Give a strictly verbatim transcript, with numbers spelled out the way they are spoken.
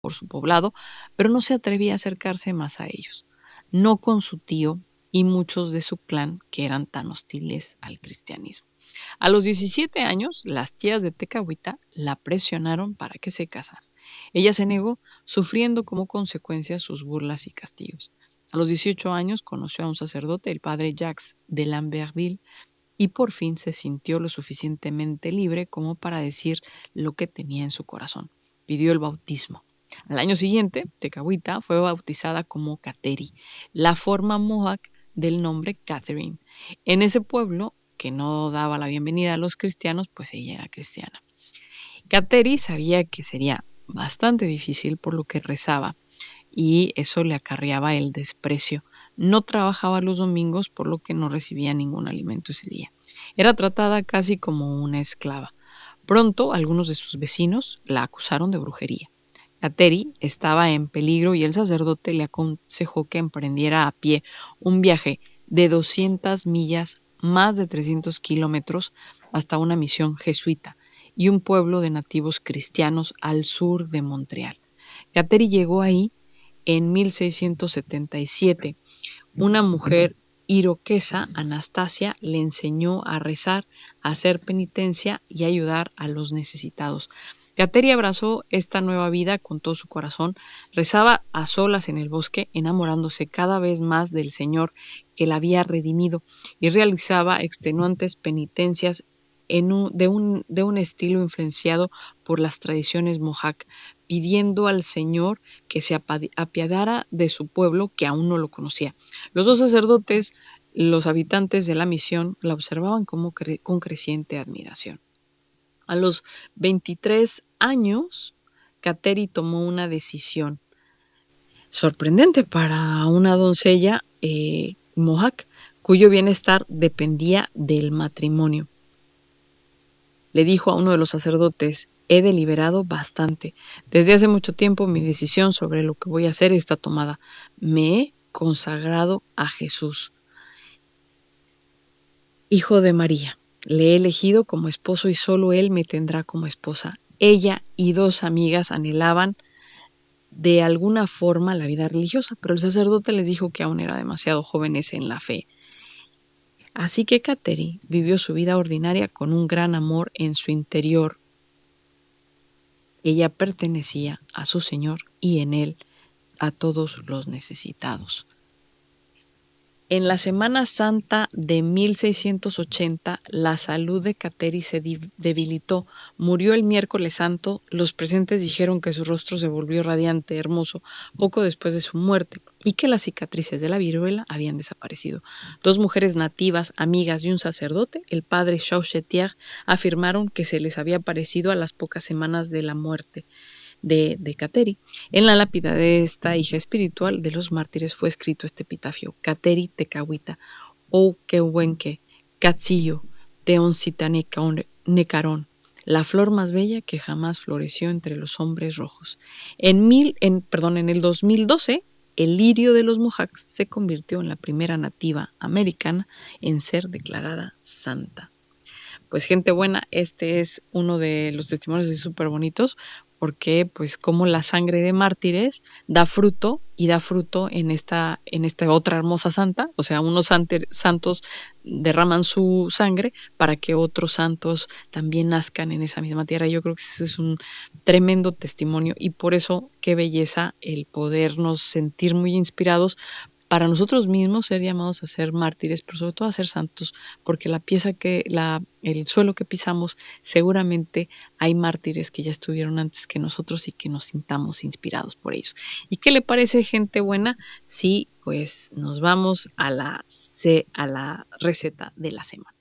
por su poblado, pero no se atrevía a acercarse más a ellos, no con su tío y muchos de su clan que eran tan hostiles al cristianismo. A los diecisiete años, las tías de Tecahüita la presionaron para que se casara. Ella se negó, sufriendo como consecuencia sus burlas y castigos. A los dieciocho años conoció a un sacerdote, el padre Jacques de Lamberville, y por fin se sintió lo suficientemente libre como para decir lo que tenía en su corazón. Pidió el bautismo. Al año siguiente, Tecahüita fue bautizada como Kateri, la forma mohawk del nombre Catherine. En ese pueblo, que no daba la bienvenida a los cristianos, pues ella era cristiana. Kateri sabía que sería bastante difícil, por lo que rezaba, y eso le acarreaba el desprecio. No trabajaba los domingos, por lo que no recibía ningún alimento ese día. Era tratada casi como una esclava. Pronto, algunos de sus vecinos la acusaron de brujería. Kateri estaba en peligro y el sacerdote le aconsejó que emprendiera a pie un viaje de doscientas millas, más de trescientos kilómetros, hasta una misión jesuita y un pueblo de nativos cristianos al sur de Montreal. Kateri llegó ahí en mil seiscientos setenta y siete. Una mujer iroquesa, Anastasia, le enseñó a rezar, a hacer penitencia y a ayudar a los necesitados. Kateri abrazó esta nueva vida con todo su corazón, rezaba a solas en el bosque, enamorándose cada vez más del Señor que la había redimido, y realizaba extenuantes penitencias en un, de, un, de un estilo influenciado por las tradiciones mohawk, pidiendo al Señor que se apiadara de su pueblo que aún no lo conocía. Los dos sacerdotes, los habitantes de la misión, la observaban como cre- con creciente admiración. A los veintitrés años, Kateri tomó una decisión sorprendente para una doncella eh, mohawk, cuyo bienestar dependía del matrimonio. Le dijo a uno de los sacerdotes: he deliberado bastante. Desde hace mucho tiempo mi decisión sobre lo que voy a hacer está tomada. Me he consagrado a Jesús, Hijo de María. Le he elegido como esposo y solo Él me tendrá como esposa. Ella y dos amigas anhelaban de alguna forma la vida religiosa, pero el sacerdote les dijo que aún eran demasiado jóvenes en la fe. Así que Kateri vivió su vida ordinaria con un gran amor en su interior. Ella pertenecía a su Señor y en Él a todos los necesitados. En la Semana Santa de mil seiscientos ochenta, la salud de Kateri se debilitó. Murió el miércoles santo. Los presentes dijeron que su rostro se volvió radiante, hermoso, poco después de su muerte, y que las cicatrices de la viruela habían desaparecido. Dos mujeres nativas, amigas y un sacerdote, el padre Chauchetier, afirmaron que se les había parecido a las pocas semanas de la muerte de, de Kateri. En la lápida de esta hija espiritual de los mártires fue escrito este epitafio: Kateri Tecahüita, o Quehuenque, Katsillo, Teoncita Necarón, la flor más bella que jamás floreció entre los hombres rojos. En, mil, en, perdón, en el dos mil doce, el lirio de los mohawks se convirtió en la primera nativa americana en ser declarada santa. Pues gente buena, este es uno de los testimonios súper bonitos, porque pues como la sangre de mártires da fruto y da fruto en esta, en esta otra hermosa santa, o sea, unos santos derraman su sangre para que otros santos también nazcan en esa misma tierra. Yo creo que ese es un tremendo testimonio y por eso qué belleza el podernos sentir muy inspirados para nosotros mismos ser llamados a ser mártires, pero sobre todo a ser santos, porque la pieza que, la, el suelo que pisamos, seguramente hay mártires que ya estuvieron antes que nosotros y que nos sintamos inspirados por ellos. ¿Y qué le parece, gente buena? Sí, pues nos vamos a la, a la receta de la semana.